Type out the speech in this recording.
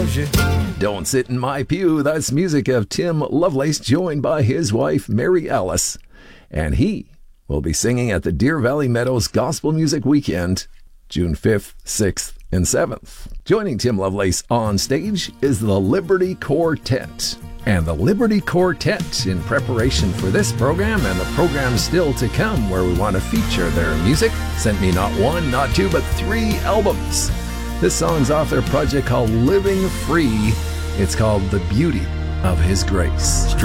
loves you. Don't Sit in My Pew. That's music of Tim Lovelace, joined by his wife, Mary Alice. And he will be singing at the Deer Valley Meadows Gospel Music Weekend, June 5th, 6th, and 7th. Joining Tim Lovelace on stage is the Liberty Quartet. And the Liberty Quartet, in preparation for this program and the program still to come where we want to feature their music, sent me not one, not two, but 3 albums. This song's off their project called Living Free. It's called The Beauty of His Grace.